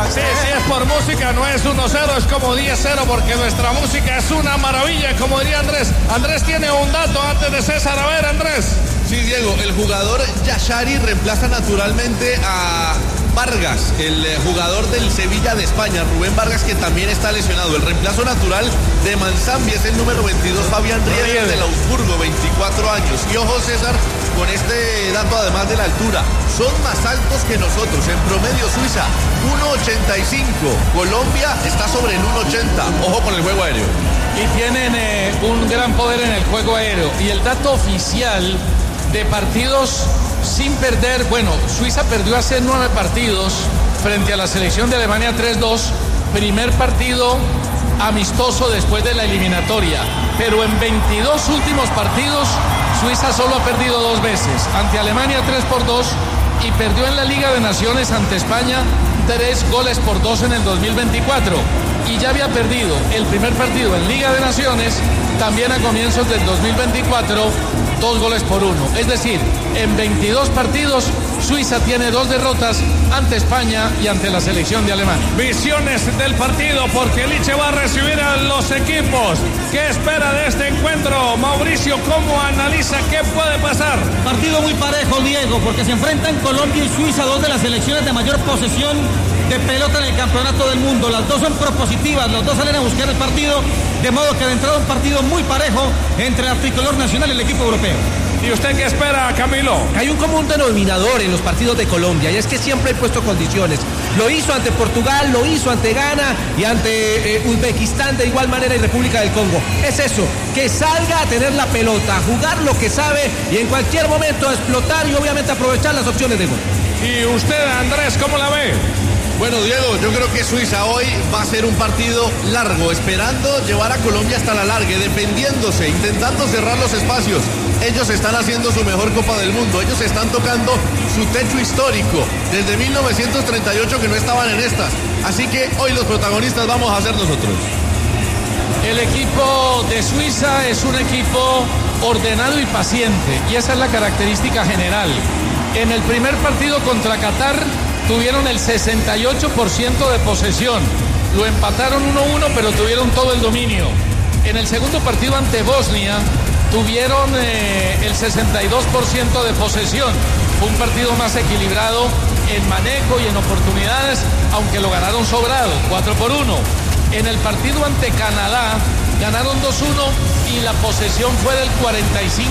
Sí, sí, es por música, no es 1-0, es como 10-0, porque nuestra música es una maravilla, como diría Andrés. Andrés tiene un dato antes de César. A ver, Andrés. Sí, Diego, el jugador Yashari reemplaza naturalmente a Vargas, el jugador del Sevilla de España, Rubén Vargas, que también está lesionado. El reemplazo natural de Manzambi es el número 22, Fabián Rieder, del Augsburgo, 24 años. Y ojo, César, con este dato, además de la altura, son más altos que nosotros. En promedio, Suiza, 1,85. Colombia está sobre el 1,80. Ojo con el juego aéreo. Y tienen un gran poder en el juego aéreo. Y el dato oficial de partidos sin perder, bueno, Suiza perdió hace 9 partidos frente a la selección de Alemania 3-2, primer partido amistoso después de la eliminatoria, pero en 22 últimos partidos Suiza solo ha perdido 2 veces, ante Alemania 3-2 y perdió en la Liga de Naciones ante España 3-2 en el 2024 y ya había perdido el primer partido en Liga de Naciones también a comienzos del 2024 2-1. Es decir, en 22 partidos Suiza tiene 2 derrotas ante España y ante la selección de Alemania. Visiones del partido, porque Liche va a recibir a los equipos. ¿Qué espera de este encuentro? Mauricio, ¿cómo analiza qué puede pasar? Partido muy parejo, Diego, porque se enfrentan Colombia y Suiza, 2 de las selecciones de mayor posesión de pelota en el campeonato del mundo. Las 2 son propositivas, los 2 salen a buscar el partido, de modo que de entrada un partido muy parejo entre la tricolor nacional y el equipo europeo. ¿Y usted qué espera, Camilo? Hay un común denominador en los partidos de Colombia y es que siempre he puesto condiciones. Lo hizo ante Portugal, lo hizo ante Ghana y ante Uzbekistán de igual manera y República del Congo. Es eso, que salga a tener la pelota, a jugar lo que sabe y en cualquier momento a explotar y obviamente aprovechar las opciones de gol. ¿Y usted, Andrés, cómo la ve? Bueno, Diego, yo creo que Suiza hoy va a ser un partido largo, esperando llevar a Colombia hasta la larga, defendiéndose, intentando cerrar los espacios. Ellos están haciendo su mejor Copa del Mundo, ellos están tocando su techo histórico, desde 1938 que no estaban en estas. Así que hoy los protagonistas vamos a ser nosotros. El equipo de Suiza es un equipo ordenado y paciente, y esa es la característica general. En el primer partido contra Qatar tuvieron el 68% de posesión. Lo empataron 1-1, pero tuvieron todo el dominio. En el segundo partido ante Bosnia tuvieron el 62% de posesión. Fue un partido más equilibrado en manejo y en oportunidades, aunque lo ganaron sobrado, 4-1. En el partido ante Canadá ganaron 2-1 y la posesión fue del 45%.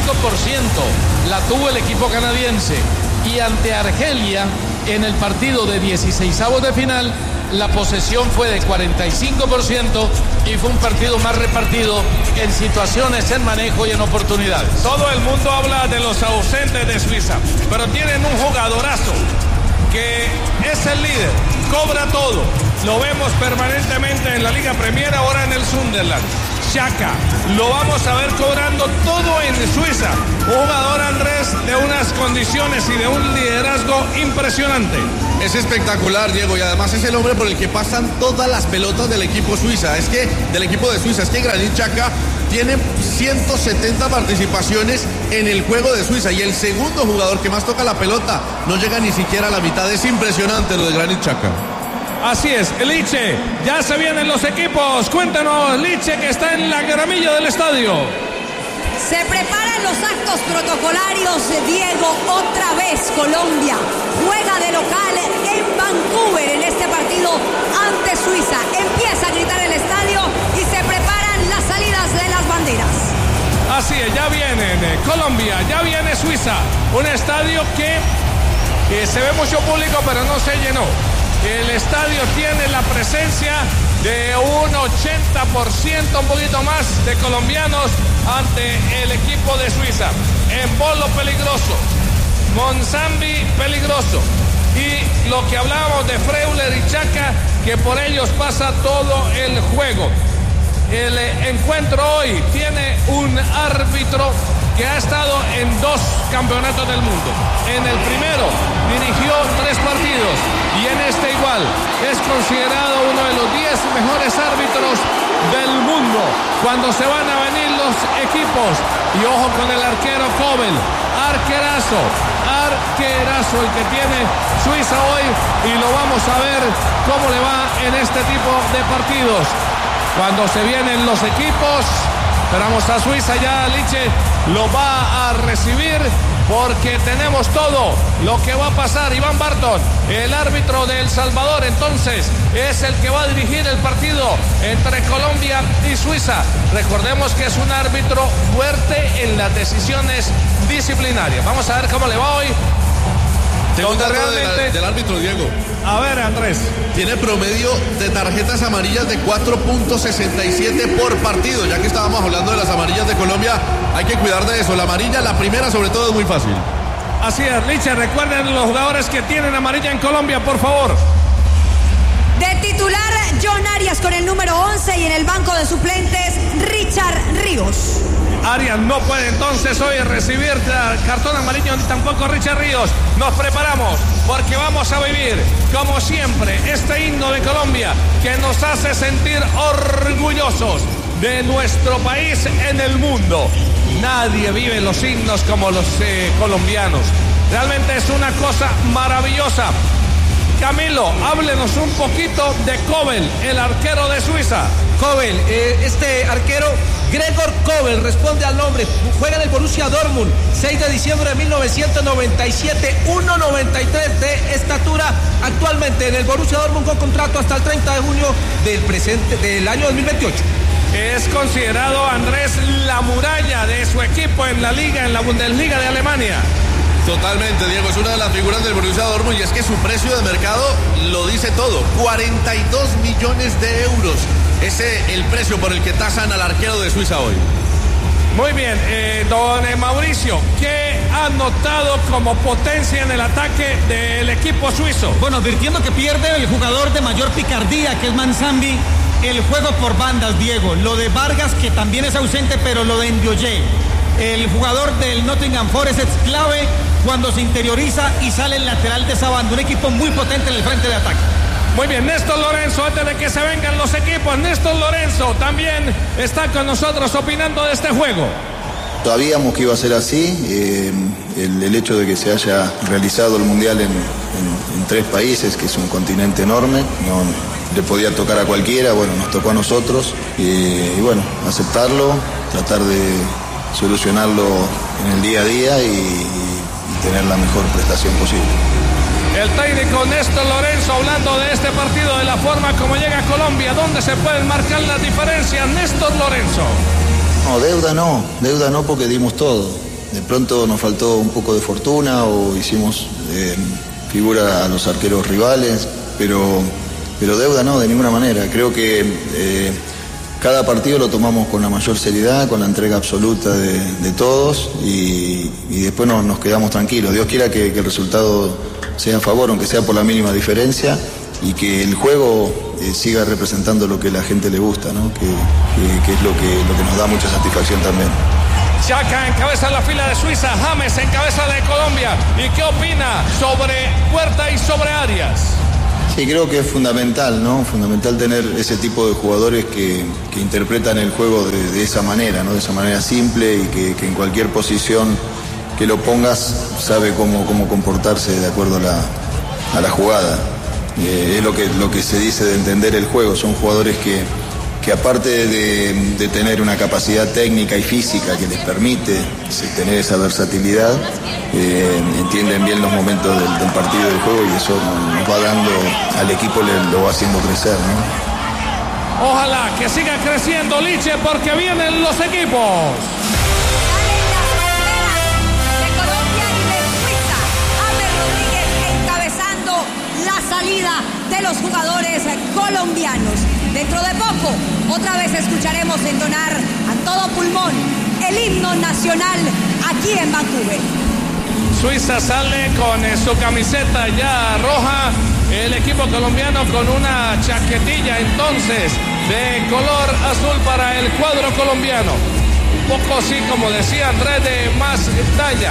La tuvo el equipo canadiense. Y ante Argelia, en el partido de 16avos de final, la posesión fue de 45% y fue un partido más repartido en situaciones, en manejo y en oportunidades. Todo el mundo habla de los ausentes de Suiza, pero tienen un jugadorazo que es el líder, cobra todo. Lo vemos permanentemente en la Liga Premier, ahora en el Sunderland. Xhaka, lo vamos a ver cobrando todo en Suiza. Un jugador, Andrés, de unas condiciones y de un liderazgo impresionante. Es espectacular, Diego, y además es el hombre por el que pasan todas las pelotas del equipo Suiza. Del equipo de Suiza, es que Granit Xhaka tiene 170 participaciones en el juego de Suiza y el segundo jugador que más toca la pelota no llega ni siquiera a la mitad. Es impresionante lo de Granit Xhaka. Así es, Liche, ya se vienen los equipos. Cuéntanos, Liche, que está en la gramilla del estadio. Se preparan los actos protocolarios, Diego. Otra vez Colombia juega de local en Vancouver en este partido ante Suiza. Empieza a gritar el estadio y se preparan las salidas de las banderas. Así es, ya vienen Colombia, ya viene Suiza. Un estadio que se ve mucho público, pero no se llenó. El estadio tiene la presencia de un 80%, un poquito más, de colombianos ante el equipo de Suiza. Embolo peligroso, Manzambi peligroso, y lo que hablábamos de Freuler y Xhaka, que por ellos pasa todo el juego. El encuentro hoy tiene un árbitro que ha estado en 2 campeonatos del mundo. En el primero dirigió 3 partidos y en este igual. Es considerado uno de los 10 mejores árbitros del mundo. Cuando se van a venir los equipos. Y ojo con el arquero Kobel. Arquerazo el que tiene Suiza hoy. Y lo vamos a ver cómo le va en este tipo de partidos. Cuando se vienen los equipos, esperamos a Suiza ya, Liche lo va a recibir porque tenemos todo lo que va a pasar. Iván Barton, el árbitro de El Salvador, entonces es el que va a dirigir el partido entre Colombia y Suiza. Recordemos que es un árbitro fuerte en las decisiones disciplinarias. Vamos a ver cómo le va hoy. Tengo un dato del árbitro, Diego. A ver, Andrés. Tiene promedio de tarjetas amarillas de 4.67 por partido. Ya que estábamos hablando de las amarillas de Colombia, hay que cuidar de eso. La amarilla, la primera sobre todo, es muy fácil. Así es, Liche, recuerden los jugadores que tienen amarilla en Colombia, por favor. De titular, John Arias con el número 11 y en el banco de suplentes, Richard Ríos. Arias no puede entonces hoy recibir cartón amarillo ni tampoco Richard Ríos. Nos preparamos porque vamos a vivir, como siempre, este himno de Colombia que nos hace sentir orgullosos de nuestro país en el mundo. Nadie vive los himnos como los colombianos. Realmente es una cosa maravillosa. Camilo, háblenos un poquito de Kobel, el arquero de Suiza. Kobel, este arquero, Gregor Kobel, responde al nombre, juega en el Borussia Dortmund, 6 de diciembre de 1997, 1.93 de estatura, actualmente en el Borussia Dortmund con contrato hasta el 30 de junio del año 2028. Es considerado, Andrés, la muralla de su equipo en la liga, en la Bundesliga de Alemania. Totalmente, Diego, es una de las figuras del Borussia Dortmund y es que su precio de mercado lo dice todo, 42 millones de euros. Ese es el precio por el que tasan al arquero de Suiza hoy. Muy bien, don Mauricio, ¿qué ha notado como potencia en el ataque del equipo suizo? Bueno, advirtiendo que pierde el jugador de mayor picardía, que es Manzambi, el juego por bandas, Diego. Lo de Vargas, que también es ausente, pero lo de Ndioye. El jugador del Nottingham Forest es clave cuando se interioriza y sale el lateral de esa banda. Un equipo muy potente en el frente de ataque. Muy bien, Néstor Lorenzo, antes de que se vengan los equipos, Néstor Lorenzo también está con nosotros opinando de este juego. Sabíamos que iba a ser así, el hecho de que se haya realizado el Mundial en 3 países, que es un continente enorme, no le podía tocar a cualquiera, bueno, nos tocó a nosotros, y bueno, aceptarlo, tratar de solucionarlo en el día a día y tener la mejor prestación posible. El técnico Néstor Lorenzo hablando de este partido, de la forma como llega a Colombia, ¿dónde se pueden marcar las diferencias, Néstor Lorenzo? No, deuda no porque dimos todo. De pronto nos faltó un poco de fortuna o hicimos figura a los arqueros rivales, pero deuda no, de ninguna manera. Creo que cada partido lo tomamos con la mayor seriedad, con la entrega absoluta de todos y después nos quedamos tranquilos. Dios quiera que el resultado sea a favor, aunque sea por la mínima diferencia, y que el juego siga representando lo que a la gente le gusta, ¿no? Que es lo que nos da mucha satisfacción también. Xhaka encabeza la fila de Suiza, James encabeza de Colombia. ¿Y qué opina sobre Puerta y sobre Arias? Sí, creo que es fundamental, ¿no? Fundamental tener ese tipo de jugadores que interpretan el juego de esa manera, ¿no? De esa manera simple y que en cualquier posición que lo pongas sabe cómo comportarse de acuerdo a la jugada. Es lo que se dice de entender el juego. Son jugadores que aparte de tener una capacidad técnica y física que les permite tener esa versatilidad, entienden bien los momentos del partido y del juego, y eso nos va dando al equipo, lo va haciendo crecer, ¿no? Ojalá que siga creciendo, Liche, porque vienen los equipos. Salida de los jugadores colombianos. Dentro de poco, otra vez escucharemos entonar a todo pulmón el himno nacional aquí en Vancouver. Suiza sale con su camiseta ya roja, el equipo colombiano con una chaquetilla entonces de color azul para el cuadro colombiano. Un poco así, como decía Andrés, de más talla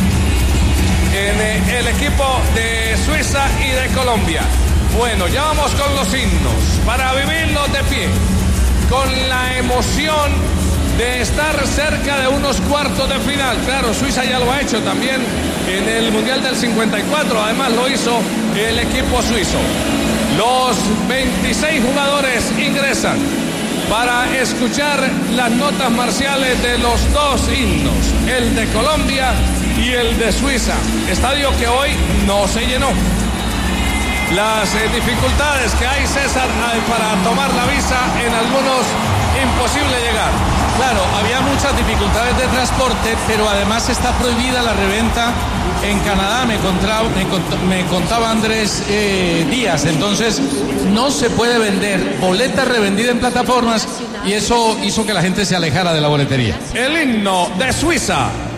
en el equipo de Suiza y de Colombia. Bueno, ya vamos con los himnos para vivirlos de pie. con la emoción de estar cerca de unos cuartos de final. Claro, Suiza ya lo ha hecho también en el Mundial del 54, además lo hizo el equipo suizo. Los 26 jugadores ingresan para escuchar las notas marciales de los dos himnos, el de Colombia y el de Suiza. Estadio que hoy no se llenó. Las dificultades que hay, César, para tomar la visa, en algunos imposible llegar. Claro, había muchas dificultades de transporte, pero además está prohibida la reventa en Canadá, me contaba Andrés Díaz. Entonces no se puede vender boleta revendida en plataformas y eso hizo que la gente se alejara de la boletería. El himno de Suiza.